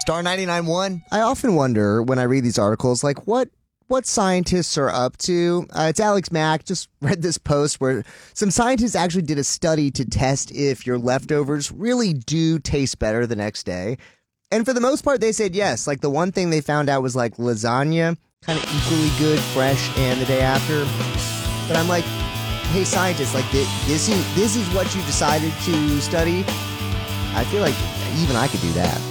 Star 99.1. I often wonder when I read these articles, like what scientists are up to. It's Alex Mack. Just read this post where some scientists actually did a study to test if your leftovers really do taste better the next day. And for the most part, they said yes. Like the one thing they found out was like lasagna, kind of equally good fresh and the day after. But I'm like, hey, scientists, like this is what you decided to study. I feel like even I could do that.